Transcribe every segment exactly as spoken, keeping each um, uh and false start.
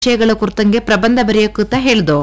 ವಿಷಯಗಳ ಕುರಿತಂಗೆ ಪ್ರಬಂಧ ಬರೆಯೋಕುತ್ತ ಹೇಳಿದು.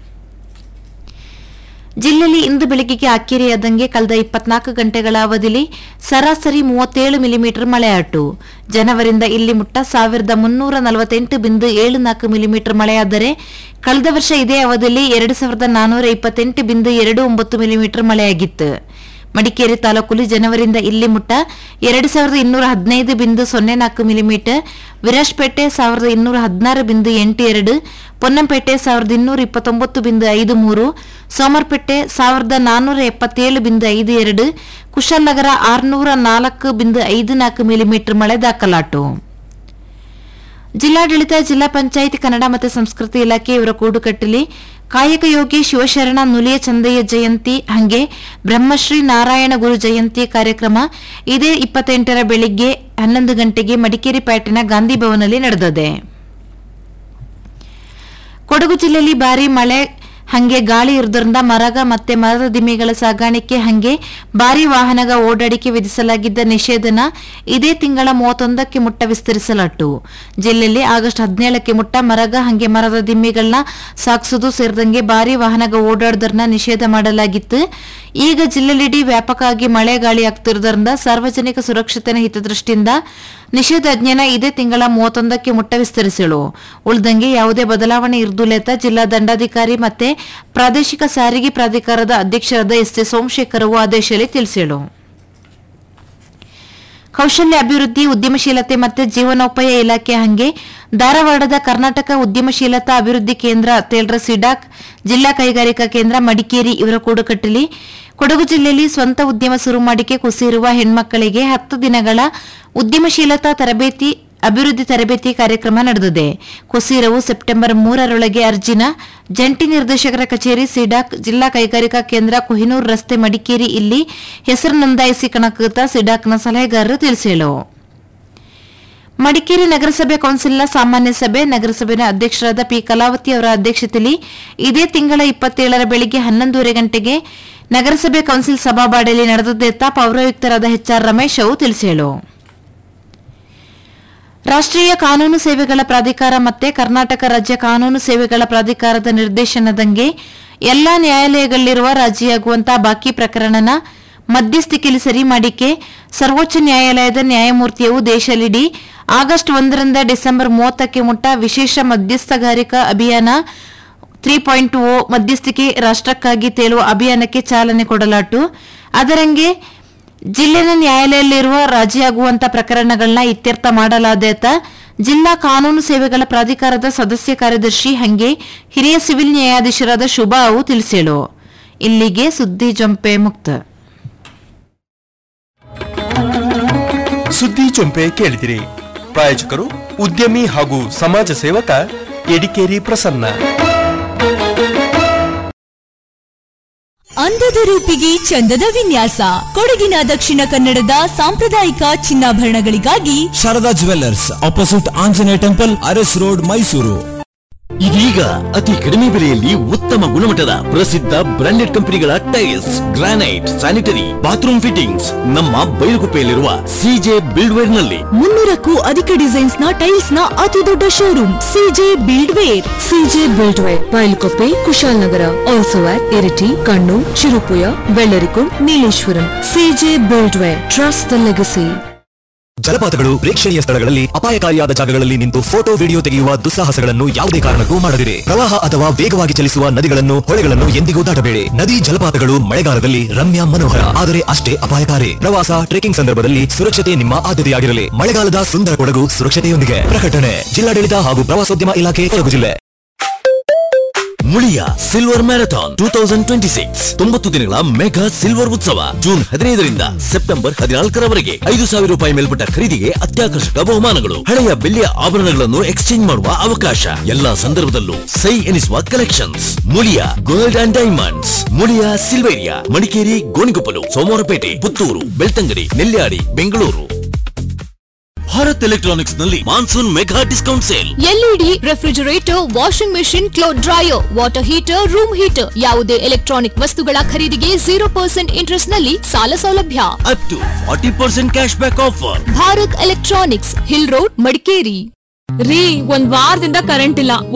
ಜಿಲ್ಲೆಯಲ್ಲಿ ಇಂದು ಬೆಳಗ್ಗೆಗೆ ಅಕ್ಕೇರಿಯಾದಂಗೆ ಕಳೆದ ಇಪ್ಪತ್ನಾಲ್ಕು ಗಂಟೆಗಳ ಅವಧಿಯಲ್ಲಿ ಸರಾಸರಿ ಮೂವತ್ತೇಳು ಮಿಲಿಮೀಟರ್ ಮಳೆಯಾಟು. ಜನವರಿಂದ ಇಲ್ಲಿ ಮುಟ್ಟ ಸಾವಿರದ ಮುನ್ನೂರ ನಲವತ್ತೆಂಟು ಬಿಂದು ಏಳು ನಾಲ್ಕು ಮಿಲಿಮೀಟರ್ ಮಳೆಯಾದರೆ ಕಳೆದ ವರ್ಷ ಇದೇ ಅವಧಿಯಲ್ಲಿ ಎರಡು ಸಾವಿರದ ನಾನ್ನೂರ ಇಪ್ಪತ್ತೆಂಟು ಬಿಂದು ಎರಡು ಒಂಬತ್ತು ಮಿಲಿಮೀಟರ್ ಮಳೆಯಾಗಿತ್ತು. ಮಡಿಕೇರಿ ತಾಲೂಕಲ್ಲಿ ಜನವರಿಂದ ಇಲ್ಲಿ ಮುಟ್ಟ ಎರಡು ಸಾವಿರದ ಇನ್ನೂರ ಹದಿನೈದು ಬಿಂದು ಸೊನ್ನೆ ನಾಲ್ಕು ಮಿಲಿಮೀಟರ್, ವಿರಾಜ್ಪೇಟೆ ಸಾವಿರದ ಇನ್ನೂರ ಹದಿನಾರು ಬಿಂದು ಎಂಟು ಎರಡು, ಪೊನ್ನಂಪೇಟೆ ಸಾವಿರದ ಇನ್ನೂರ ಇಪ್ಪತ್ತೊಂಬತ್ತು ಬಿಂದು ಐದು ಮೂರು, ಸೋಮರ್ಪೇಟೆ ಸಾವಿರದ ನಾನ್ನೂರ ಎಪ್ಪತ್ತೇಳು ಬಿಂದು ಐದು ಎರಡು, ಕುಶಾಲನಗರ ಆರುನೂರ ನಾಲ್ಕು ಬಿಂದು ಐದು ನಾಲ್ಕು ಮಿಲಿಮೀಟರ್ ಮಳೆ ದಾಖಲಾಟು. ಜಿಲ್ಲಾಡಳಿತ, ಜಿಲ್ಲಾ ಪಂಚಾಯಿತಿ ಕನ್ನಡ ಮತ್ತು ಸಂಸ್ಕೃತಿ ಇಲಾಖೆ ಇವರ ಕೂಡುಕಟ್ಟಲಿ ಕಾಯಕ ಯೋಗಿ ಶಿವಶರಣ ನುಲಿಯ ಚಂದಯ್ಯ ಜಯಂತಿ ಹಂಗೆ ಬ್ರಹ್ಮಶ್ರೀ ನಾರಾಯಣ ಗುರು ಜಯಂತಿ ಕಾರ್ಯಕ್ರಮ ಇದೇ ಇಪ್ಪತ್ತೆಂಟರ ಬೆಳಿಗ್ಗೆ ಹನ್ನೊಂದು ಗಂಟೆಗೆ ಮಡಿಕೇರಿ ಪೇಟೆನ ಗಾಂಧಿ ಭವನಲ್ಲಿ ನಡೆದಿದೆ. ಕೊಡಗು ಜಿಲ್ಲೆಯಲ್ಲಿ ಭಾರೀ ಮಳೆ ಹಂಗೆ ಗಾಳಿ ಇರುವುದರಿಂದ ಮರಗ ಮತ್ತೆ ಮರದ ದಿಮ್ಮಿಗಳ ಸಾಗಾಣಿಕೆ ಹಂಗೆ ಭಾರೀ ವಾಹನಗ ಓಡಾಡಿಕೆ ವಿಧಿಸಲಾಗಿದ್ದ ನಿಷೇಧನ ಇದೇ ತಿಂಗಳ ಮೂವತ್ತೊಂದಕ್ಕೆ ಮುಟ್ಟ ವಿಸ್ತರಿಸಲಾಟು. ಜಿಲ್ಲೆಯಲ್ಲಿ ಆಗಸ್ಟ್ ಹದಿನೇಳಕ್ಕೆ ಮುಟ್ಟ ಮರಗ ಹಂಗೆ ಮರದ ದಿಮ್ಮಿಗಳನ್ನ ಸಾಗಿಸುವುದು ಸೇರಿದಂಗೆ ಭಾರೀ ವಾಹನಗ ಓಡಾಡುವುದನ್ನ ನಿಷೇಧ ಮಾಡಲಾಗಿತ್ತು. ಈಗ ಜಿಲ್ಲೆಲಿಡೀ ವ್ಯಾಪಕವಾಗಿ ಮಳೆ ಗಾಳಿ ಆಗ್ತಿರುವುದರಿಂದ ಸಾರ್ವಜನಿಕ ಸುರಕ್ಷತೆಯ ಹಿತದೃಷ್ಟಿಯಿಂದ ನಿಷೇಧಾಜ್ಞೆನ ಇದೇ ತಿಂಗಳ ಮೂವತ್ತೊಂದಕ್ಕೆ ಮುಟ್ಟ ವಿಸ್ತರಿಸಲು ಉಳಿದಂಗೆ ಯಾವುದೇ ಬದಲಾವಣೆ ಇರುವುದಿಲ್ಲ. ಜಿಲ್ಲಾ ದಂಡಾಧಿಕಾರಿ ಮತ್ತೆ ಪ್ರಾದೇಶಿಕ ಸಾರಿಗೆ ಪ್ರಾಧಿಕಾರದ ಅಧ್ಯಕ್ಷರಾದ ಎಸ್ ಎ ಸೋಮಶೇಖರವು ಆದೇಶದಲ್ಲಿ ತಿಳಿಸಿದರು. ಕೌಶಲ್ಯ ಅಭಿವೃದ್ಧಿ, ಉದ್ಯಮಶೀಲತೆ ಮತ್ತು ಜೀವನೋಪಾಯ ಇಲಾಖೆ ಹಂಗೆ ಧಾರವಾಡದ ಕರ್ನಾಟಕ ಉದ್ಯಮಶೀಲತಾ ಅಭಿವೃದ್ಧಿ ಕೇಂದ್ರ ತೇಲ್ರ ಸಿಡಾಕ್, ಜಿಲ್ಲಾ ಕೈಗಾರಿಕಾ ಕೇಂದ್ರ ಮಡಿಕೇರಿ ಇವರ ಕೂಡುಕಟ್ಟಲಿ ಕೊಡಗು ಜಿಲ್ಲೆಯಲ್ಲಿ ಸ್ವಂತ ಉದ್ಯಮ ಶುರು ಮಾಡಿಕೆ ಕುಸಿರುವ ಹೆಣ್ಮಕ್ಕಳಿಗೆ ಹತ್ತು ದಿನಗಳ ಉದ್ಯಮಶೀಲತಾ ತರಬೇತಿ ಅಭಿವೃದ್ಧಿ ತರಬೇತಿ ಕಾರ್ಯಕ್ರಮ ನಡೆದಿದೆ. ಕುಸೀರವು ಸೆಪ್ಟೆಂಬರ್ ಮೂರರೊಳಗೆ ಅರ್ಜಿನ ಜಂಟಿ ನಿರ್ದೇಶಕರ ಕಚೇರಿ ಸಿಡಾಕ್, ಜಿಲ್ಲಾ ಕೈಗಾರಿಕಾ ಕೇಂದ್ರ ಕೊಹಿನೂರು ರಸ್ತೆ ಮಡಿಕೇರಿ ಇಲ್ಲಿ ಹೆಸರು ನೋಂದಾಯಿಸಿ ಕಣಕುತ್ತ ಸಿಡಾಕ್ನ ಸಲಹೆಗಾರರು ತಿಳಿಸಿದರು. ಮಡಿಕೇರಿ ನಗರಸಭೆ ಕೌನ್ಸಿಲ್ನ ಸಾಮಾನ್ಯ ಸಭೆ ನಗರಸಭೆಯ ಅಧ್ಯಕ್ಷರಾದ ಪಿ ಕಲಾವತಿ ಅವರ ಅಧ್ಯಕ್ಷತೆಯಲ್ಲಿ ಇದೇ ತಿಂಗಳ ಇಪ್ಪತ್ತೇಳರ ಬೆಳಿಗ್ಗೆ ಹನ್ನೊಂದೂವರೆ ಗಂಟೆಗೆ ನಗರಸಭೆ ಕೌನ್ಸಿಲ್ ಸಭಾಬಾಡಿಯಲ್ಲಿ ನಡೆದದ್ದು ಪೌರಾಯುಕ್ತರಾದ ಎಚ್ ಆರ್ ರಮೇಶ್ ಅವರು ತಿಳಿಸಿದರು. ರಾಷ್ಟ್ರೀಯ ಕಾನೂನು ಸೇವೆಗಳ ಪ್ರಾಧಿಕಾರ ಮತ್ತೆ ಕರ್ನಾಟಕ ರಾಜ್ಯ ಕಾನೂನು ಸೇವೆಗಳ ಪ್ರಾಧಿಕಾರದ ನಿರ್ದೇಶನದಂಗೆ ಎಲ್ಲಾ ನ್ಯಾಯಾಲಯಗಳಲ್ಲಿರುವ ರಾಜಿಯಾಗುವಂತಹ ಬಾಕಿ ಪ್ರಕರಣನ ಮಧ್ಯಸ್ಥಿಕೆಯಲ್ಲಿ ಸರಿ ಮಾಡಿಕೆ ಸರ್ವೋಚ್ಚ ನ್ಯಾಯಾಲಯದ ನ್ಯಾಯಮೂರ್ತಿಯು ದೇಶಲಿಡೀ ಆಗಸ್ಟ್ ಒಂದರಿಂದ ಡಿಸೆಂಬರ್ ಮೂವತ್ತಕ್ಕೆ ಮುಟ್ಟ ವಿಶೇಷ ಮಧ್ಯಸ್ಥಗಾರಿಕಾ ಅಭಿಯಾನ ತ್ರೀ ಪಾಯಿಂಟ್ ಓ ಮಧ್ಯಸ್ಥಿಕೆ ರಾಷ್ಟ್ರಕ್ಕಾಗಿ ತೇಳುವ ಅಭಿಯಾನಕ್ಕೆ ಚಾಲನೆ ಕೊಡಲಾಟು. ಅದರಂಗೆ ಜಿಲ್ಲೆನ ನ್ಯಾಯಾಲಯದಲ್ಲಿರುವ ರಾಜಿಯಾಗುವಂತಹ ಪ್ರಕರಣಗಳನ್ನ ಇತ್ಯರ್ಥ ಮಾಡಲಾದೇತ ಜಿಲ್ಲಾ ಕಾನೂನು ಸೇವೆಗಳ ಪ್ರಾಧಿಕಾರದ ಸದಸ್ಯ ಕಾರ್ಯದರ್ಶಿ ಹಂಗೆ ಹಿರಿಯ ಸಿವಿಲ್ ನ್ಯಾಯಾಧೀಶರಾದ ಶುಭಾ ಅವು ತಿಳಿಸಿದರು. ಇಲ್ಲಿಗೆ ಸುದ್ದಿ ಜೊಂಪೆ ಮುಕ್ತ. ಸುದ್ದಿ ಜೊಂಪೆ ಕೇಳಿದಿರಿ. ಪ್ರಾಯೋಜಕರು ಉದ್ಯಮಿ ಹಾಗೂ ಸಮಾಜ ಸೇವಕ ಎಡಿಕೇರಿ ಪ್ರಸನ್ನ. ಅಂದದ ರೂಪಿಗೆ ಚಂದದ ವಿನ್ಯಾಸ, ಕೊಡಗಿನ ದಕ್ಷಿಣ ಕನ್ನಡದ ಸಾಂಪ್ರದಾಯಿಕ ಚಿನ್ನಾಭರಣಗಳಿಗಾಗಿ Sharada jewellers, opposite Anjaneya temple, Aras road, Mysuru. ಇದೀಗ ಅತಿ ಕಡಿಮೆ ಬೆಲೆಯಲ್ಲಿ ಉತ್ತಮ ಗುಣಮಟ್ಟದ ಪ್ರಸಿದ್ಧ ಬ್ರಾಂಡೆಡ್ ಕಂಪನಿಗಳ tiles, granite, sanitary, bathroom fittings ನಮ್ಮ ಬೈಲುಗುಪ್ಪೆಯಲ್ಲಿರುವ ಸಿಜೆ ಬಿಲ್ಡ್ವೇರ್ ನಲ್ಲಿ. ಮುನ್ನೂರಕ್ಕೂ ಅಧಿಕ ಡಿಸೈನ್ಸ್ ನ ಟೈಲ್ಸ್ ನ ಅತಿ ದೊಡ್ಡ showroom CJ ಬಿಲ್ಡ್ವೇರ್. CJ ಬಿಲ್ಡ್ವೇರ್, ಬೈಲುಗುಪ್ಪೆ, Kushalnagar, also at Iritty, Kannur, Cherupuzha, Vellarikundu, Nileshwaram. CJ ಬಿಲ್ಡ್ವೇರ್, trust the legacy. ಜಲಪಾತಗಳು, ಪ್ರೇಕ್ಷಣೀಯ ಸ್ಥಳಗಳಲ್ಲಿ ಅಪಾಯಕಾರಿಯಾದ ಜಾಗಗಳಲ್ಲಿ ನಿಂತು ಫೋಟೋ ವಿಡಿಯೋ ತೆಗೆಯುವ ದುಸ್ಸಾಹಸಗಳನ್ನು ಯಾವುದೇ ಕಾರಣಕ್ಕೂ ಮಾಡದಿರಿ. ಪ್ರವಾಹ ಅಥವಾ ವೇಗವಾಗಿ ಚಲಿಸುವ ನದಿಗಳನ್ನು, ಹೊಳೆಗಳನ್ನು ಎಂದಿಗೂ ದಾಟಬೇಡಿ. ನದಿ ಜಲಪಾತಗಳು ಮಳೆಗಾಲದಲ್ಲಿ ರಮ್ಯ ಮನೋಹರ, ಆದರೆ ಅಷ್ಟೇ ಅಪಾಯಕಾರಿ. ಪ್ರವಾಸ, ಟ್ರೆಕಿಂಗ್ ಸಂದರ್ಭದಲ್ಲಿ ಸುರಕ್ಷತೆ ನಿಮ್ಮ ಆದ್ಯತೆಯಾಗಿರಲಿ. ಮಳೆಗಾಲದ ಸುಂದರ ಕೊಡಗು ಸುರಕ್ಷತೆಯೊಂದಿಗೆ. ಪ್ರಕಟಣೆ ಜಿಲ್ಲಾಡಳಿತ ಹಾಗೂ ಪ್ರವಾಸೋದ್ಯಮ ಇಲಾಖೆ, ಕೊಡಗು ಜಿಲ್ಲೆ. Muliya silver marathon two thousand twenty six ತೊಂಬತ್ತು ದಿನಗಳ ಮೆಗಾ ಸಿಲ್ವರ್ ಉತ್ಸವ ಜೂನ್ ಹದಿನೈದರಿಂದ ಸೆಪ್ಟೆಂಬರ್ ಹದಿನಾಲ್ಕರವರೆಗೆ. ಐದು ಸಾವಿರ ರೂಪಾಯಿ ಮೇಲ್ಪಟ್ಟ ಖರೀದಿಗೆ ಅತ್ಯಾಕರ್ಷಕ ಬಹುಮಾನಗಳು, ಹಳೆಯ ಬೆಳ್ಳಿಯ ಆಭರಣಗಳನ್ನು ಎಕ್ಸ್ಚೇಂಜ್ ಮಾಡುವ ಅವಕಾಶ. ಎಲ್ಲಾ ಸಂದರ್ಭದಲ್ಲೂ ಸೈ ಎನಿಸುವ collections. Muliya gold and diamonds, Muliya Silveria, Madikeri, Gonikoppal, Somwarpet, Puttur, Belthangady, Nelyadi, Bengaluru. Bharat electronics ನಲ್ಲಿ monsoon mega discount sale. LED, refrigerator, washing machine, cloth dryer, water heater, room heater ಯಾವುದೇ ಎಲೆಕ್ಟ್ರಾನಿಕ್ ವಸ್ತುಗಳ ಖರೀದಿಗೆ ಜೀರೋ ಪರ್ಸೆಂಟ್ ಇಂಟ್ರೆಸ್ಟ್ ನಲ್ಲಿ ಸಾಲ ಸೌಲಭ್ಯ. Up to forty percent cash back offer. Bharat electronics, hill road, Madikeri. ರೀ, ಒಂದ್ ವಾರದಿಂದ ಕರೆಂಟ್ ಇಲ್ಲ.